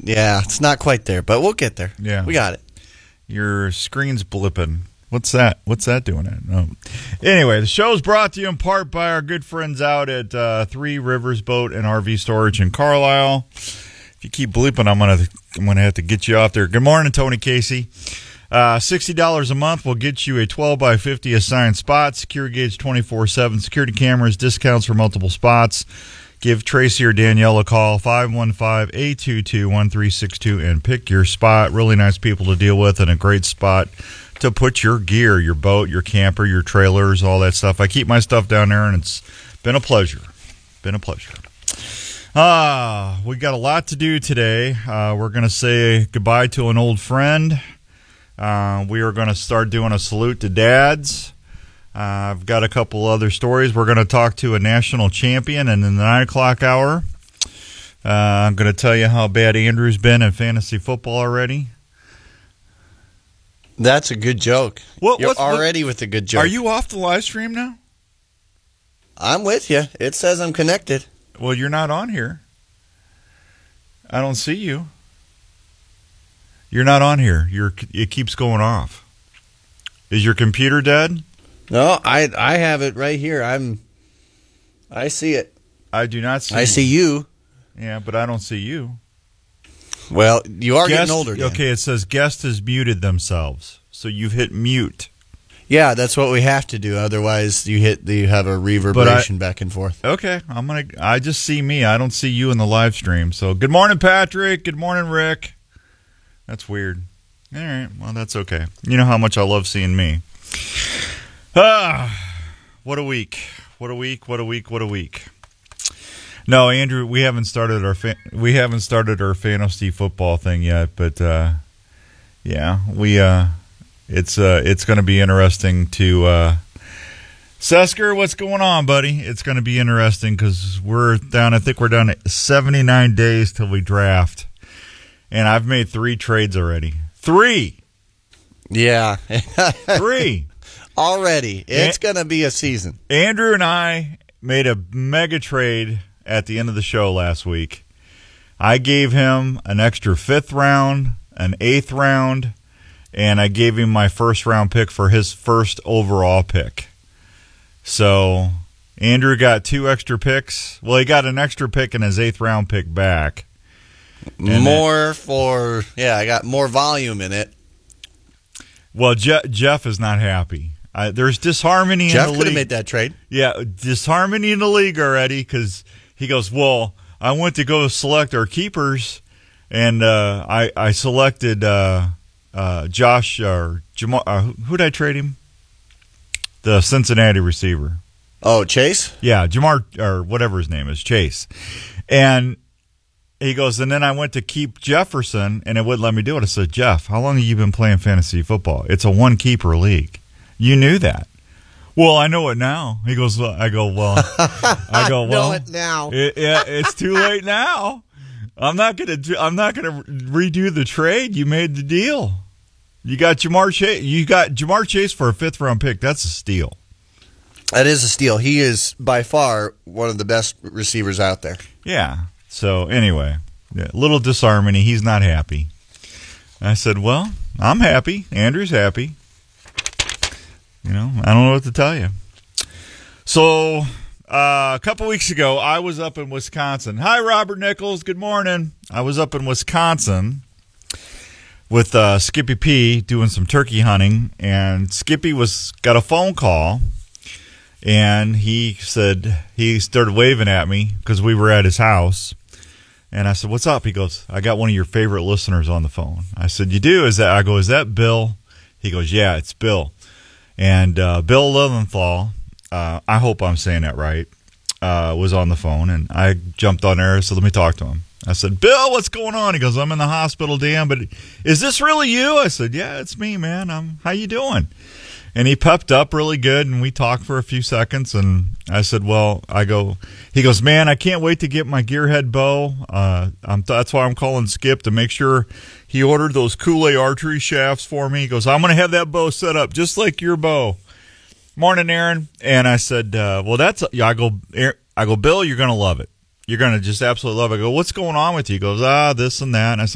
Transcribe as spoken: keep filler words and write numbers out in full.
Yeah, it's not quite there, but we'll get there. Yeah. We got it. Your screen's blipping. What's that? What's that doing? It? Oh. Anyway, the show's brought to you in part by our good friends out at uh, Three Rivers Boat and R V Storage in Carlisle. If you keep bleeping, I'm gonna I'm gonna have to get you off there. Good morning, Tony Casey. Uh, sixty dollars a month will get you a twelve by fifty assigned spot, secure gauge twenty-four seven, security cameras, discounts for multiple spots. Give Tracy or Danielle a call, five one five, eight two two, one three six two, and pick your spot. Really nice people to deal with and a great spot to put your gear, your boat, your camper, your trailers, all that stuff. I keep my stuff down there, and it's been a pleasure. Been a pleasure. Ah, we got a lot to do today. Uh, we're going to say goodbye to an old friend. Uh, we are going to start doing a salute to dads. Uh, I've got a couple other stories. We're going to talk to a national champion, and in the nine o'clock hour, uh, I'm going to tell you how bad Andrew's been in fantasy football already. That's a good joke. What, You're what's, already what, with a good joke. Are you off the live stream now? I'm with you. It says I'm connected. Well, you're not on here. I don't see you. You're not on here. You're, it keeps going off. Is your computer dead? No, I I have it right here. I'm. I see it. I do not see. I see you. Yeah, but I don't see you. Well, you are Guest, getting older, Dan. Okay, it says guest has muted themselves, so you've hit mute. Yeah, that's what we have to do. Otherwise, you hit you have a reverberation I, back and forth. Okay, I'm gonna. I just see me. I don't see you in the live stream. So, good morning, Patrick. Good morning, Rick. That's weird. All right, well, that's okay. You know how much I love seeing me. Ah, what a week! What a week! What a week! What a week! No, Andrew, we haven't started our fa- we haven't started our fantasy football thing yet, but uh, yeah, we uh, it's uh, it's going to be interesting to uh, Sesker. What's going on, buddy? It's going to be interesting because we're down. I think we're down at seventy-nine days till we draft, and I've made three trades already. Three. Yeah, three. Already, it's going to be a season. Andrew and I made a mega trade at the end of the show last week. I gave him an extra fifth round, an eighth round, and I gave him my first round pick for his first overall pick. So Andrew got two extra picks. Well, he got an extra pick and his eighth round pick back. And more then, for, yeah, I got more volume in it. Well, Je- Jeff is not happy. Uh, there's disharmony Jeff in the league. Jeff could have made that trade. Yeah, disharmony in the league already because he goes, well, I went to go select our keepers, and uh, I, I selected uh, uh, Josh or Jamar. Uh, who did I trade him? The Cincinnati receiver. Oh, Chase? Yeah, Jamar or whatever his name is, Chase. And he goes, and then I went to keep Jefferson, and it wouldn't let me do it. I said, Jeff, how long have you been playing fantasy football? It's a one-keeper league. You knew that. Well, I know it now. He goes, well, I go, well, I go, well, I know it now. it, yeah, it's too late now. I'm not gonna, do, I'm not gonna redo the trade. You made the deal. You got Jamar Chase. You got Jamar Chase for a fifth round pick. That's a steal. That is a steal. He is by far one of the best receivers out there. Yeah. So anyway, yeah, little disharmony. He's not happy. I said, well, I'm happy. Andrew's happy. You know, I don't know what to tell you. So, uh, a couple weeks ago, I was up in Wisconsin. Hi, Robert Nichols. Good morning. I was up in Wisconsin with uh, Skippy P doing some turkey hunting, and Skippy was got a phone call, and he said he started waving at me because we were at his house. And I said, what's up? He goes, I got one of your favorite listeners on the phone. I said, you do? Is that? I go, is that Bill? He goes, yeah, it's Bill. And uh, Bill Leventhal, uh, I hope I'm saying that right, uh, was on the phone. And I jumped on there, so let me talk to him. I said, Bill, what's going on? He goes, I'm in the hospital, Dan, but is this really you? I said, yeah, it's me, man. I'm, how you doing? And he pepped up really good, and we talked for a few seconds. And I said, well, I go, he goes, man, I can't wait to get my gearhead bow. Uh, I'm, that's why I'm calling Skip to make sure he ordered those Kool-Aid archery shafts for me. He goes, I'm going to have that bow set up just like your bow. Morning, Aaron. And I said, uh, well, that's, yeah, I go, I go, Bill, you're going to love it. You're going to just absolutely love it. I go, what's going on with you? He goes, ah, this and that. And I said,